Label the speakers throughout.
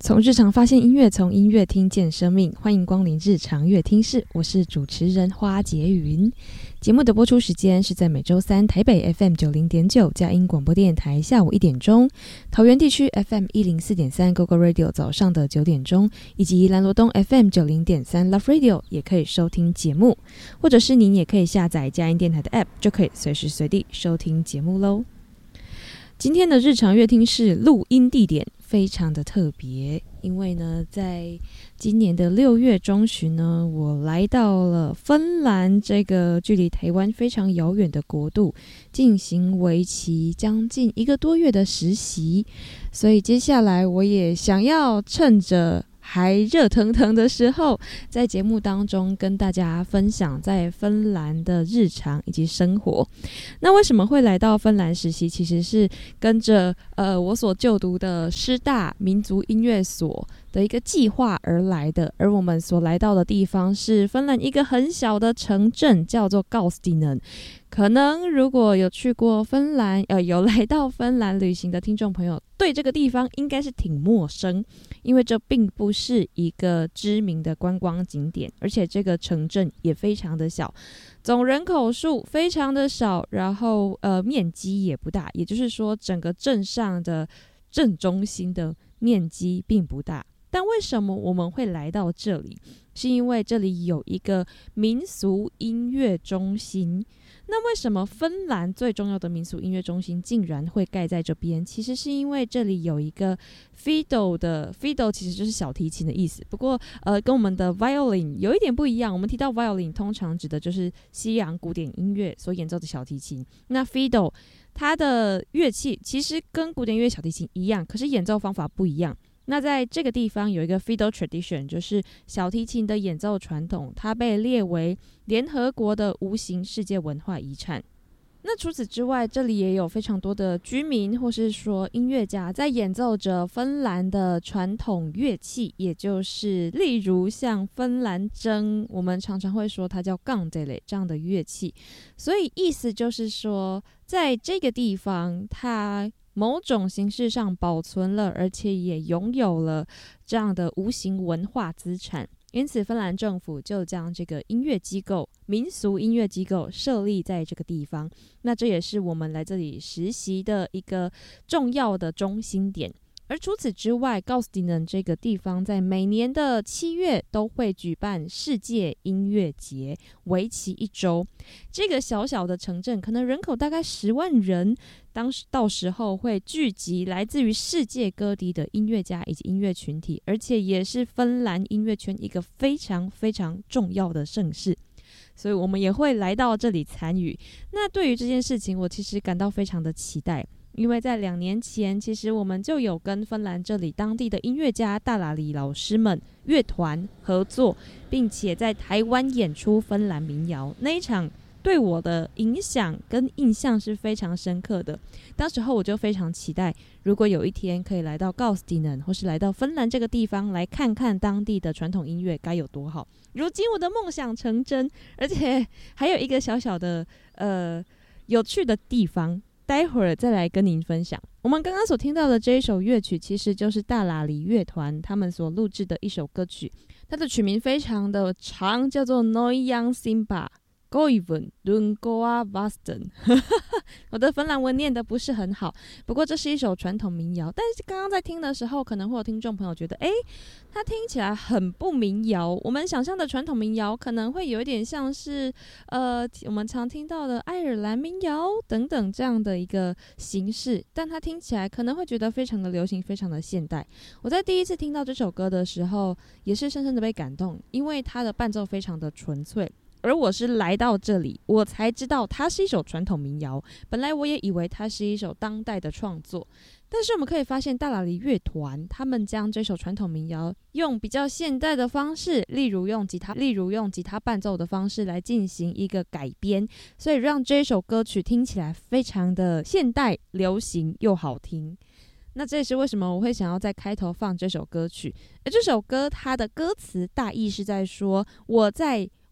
Speaker 1: 从日常发现音乐，从音乐听见生命。欢迎光临日常乐听室，我是主持人花洁云。节目的播出时间是在每周三台北 FM 90.9佳音广播电台下午1点钟，桃园地区 FM 104.3 GoGo Radio 早上的9点钟，以及兰罗东 FM 90.3 Love Radio 也可以收听节目，或者是您也可以下载佳音电台的 App， 就可以随时随地收听节目咯。今天的日常乐听室录音地点非常的特别，因为呢，在今年的6月中旬呢，我来到了芬兰这个距离台湾非常遥远的国度，进行为期将近1个多月的实习。所以接下来我也想要趁着还热腾腾的时候，在节目当中跟大家分享在芬兰的日常以及生活。那为什么会来到芬兰实习？其实是跟着我所就读的师大民族音乐所的一个计划而来的。而我们所来到的地方是芬兰一个很小的城镇，叫做Kaustinen。可能如果有去过芬兰，有来到芬兰旅行的听众朋友，对这个地方应该是挺陌生，因为这并不是一个知名的观光景点，而且这个城镇也非常的小，总人口数非常的少，然后面积也不大，也就是说整个镇上的镇中心的面积并不大。但为什么我们会来到这里？是因为这里有一个民俗音乐中心。那为什么芬兰最重要的民俗音乐中心竟然会盖在这边？其实是因为这里有一个 fiddle 的 fiddle 其实就是小提琴的意思，不过跟我们的 violin 有一点不一样。我们提到 violin 通常指的就是西洋古典音乐所演奏的小提琴，那 fiddle 它的乐器其实跟古典乐小提琴一样，可是演奏方法不一样。那在这个地方有一个 fiddle tradition， 就是小提琴的演奏传统，它被列为联合国的无形世界文化遗产。那除此之外，这里也有非常多的居民或是说音乐家在演奏着芬兰的传统乐器，也就是例如像芬兰筝，我们常常会说它叫kantele这样的乐器。所以意思就是说，在这个地方它某种形式上保存了，而且也拥有了这样的无形文化资产。因此芬兰政府就将这个音乐机构民俗音乐机构设立在这个地方，那这也是我们来这里实习的一个重要的中心点。而除此之外，Kaustinen这个地方在每年的7月都会举办世界音乐节，为期1周。这个小小的城镇可能人口大概10万人，到时候会聚集来自于世界各地的音乐家以及音乐群体，而且也是芬兰音乐圈一个非常非常重要的盛事。所以我们也会来到这里参与。那对于这件事情，我其实感到非常的期待。因为在2年前，其实我们就有跟芬兰这里当地的音乐家大喇里老师们乐团合作，并且在台湾演出芬兰民谣。那一场对我的影响跟印象是非常深刻的。当时候我就非常期待，如果有一天可以来到Kaustinen或是来到芬兰这个地方来看看当地的传统音乐该有多好。如今我的梦想成真，而且还有一个小小的有趣的地方，待会儿再来跟您分享。我们刚刚所听到的这一首乐曲，其实就是大喇里乐团他们所录制的一首歌曲，它的曲名非常的长，叫做 Noyan Simba。Koivun Dungoa Vasten 我的芬兰文念的不是很好，不过这是一首传统民谣。但是刚刚在听的时候，可能会有听众朋友觉得它听起来很不民谣。我们想象的传统民谣可能会有一点像是我们常听到的爱尔兰民谣等等这样的一个形式，但它听起来可能会觉得非常的流行，非常的现代。我在第一次听到这首歌的时候，也是深深的被感动，因为它的伴奏非常的纯粹。而我是来到这里，我才知道它是一首传统民谣。本来我也以为它是一首当代的创作，但是我们可以发现大喇里乐团他们将这首传统民谣用比较现代的方式，例如用吉他伴奏的方式来进行一个改编，所以让这首歌曲听起来非常的现代、流行又好听。那这也是为什么我会想要在开头放这首歌曲。而这首歌它的歌词大意是在说，我在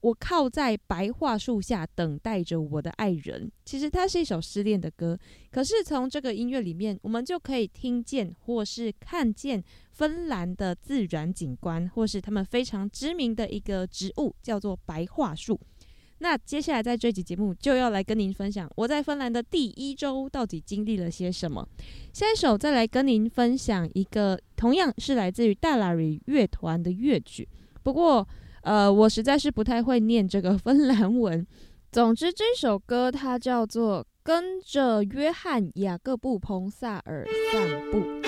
Speaker 1: 我靠在白桦树下等待着我的爱人。其实它是一首失恋的歌，可是从这个音乐里面，我们就可以听见或是看见芬兰的自然景观，或是他们非常知名的一个植物叫做白桦树。那接下来在这集节目就要来跟您分享我在芬兰的第1周到底经历了些什么。下一首再来跟您分享一个同样是来自于大拉里乐团的乐曲，不过我实在是不太会念这个芬兰文。总之这首歌它叫做跟着约翰雅各布彭萨尔散步。